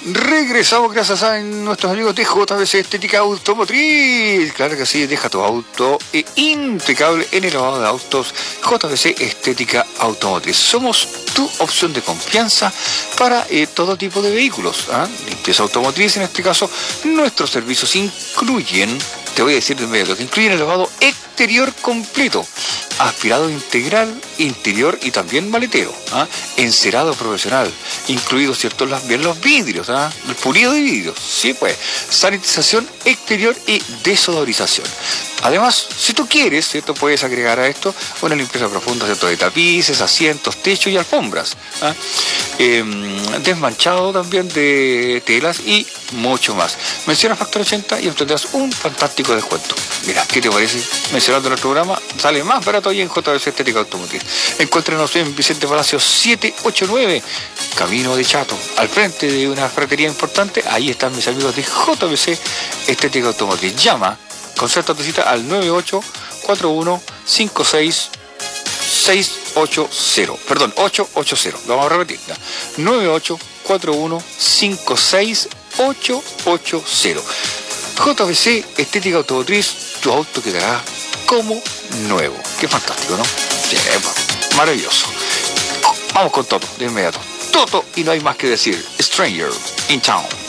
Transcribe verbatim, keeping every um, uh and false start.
Regresamos gracias a nuestros amigos de J B C Estética Automotriz. Claro que sí, deja tu auto eh, impecable en el lavado de autos. J B C Estética Automotriz. Somos tu opción de confianza para eh, todo tipo de vehículos. ¿Ah? Limpieza automotriz, en este caso, nuestros servicios incluyen, te voy a decir de inmediato, que incluyen el lavado exterior completo, aspirado integral, interior y también maletero, ¿ah? Encerado profesional, incluidos, ¿cierto?, también los vidrios, ¿ah? El pulido de vidrios, sí, pues, sanitización exterior y desodorización. Además, si tú quieres, ¿cierto?, puedes agregar a esto una limpieza profunda, ¿cierto?, de tapices, asientos, techos y alfombras, ¿ah? eh, desmanchado también de telas y mucho más. Menciona Factor ochenta y obtendrás un fantástico descuento. Mira, ¿qué te parece? Mencionando nuestro programa, sale más barato ahí en J B C Estética Automotriz. Encuéntrenos en Vicente Palacio setecientos ochenta y nueve, Camino de Chato, al frente de una ferretería importante. Ahí están mis amigos de J B C Estética Automotriz. Llama, concerta tu cita al nueve ocho cuatro uno cinco seis seis ocho cero, perdón, ocho ocho cero, lo vamos a repetir, ¿ya? nueve ocho cuatro uno cinco seis ocho ocho cero. J B C Estética Automotriz, tu auto quedará como nuevo. Qué fantástico, ¿no? Sí, maravilloso. Vamos con Toto, de inmediato. Toto, y no hay más que decir. Stranger in Town.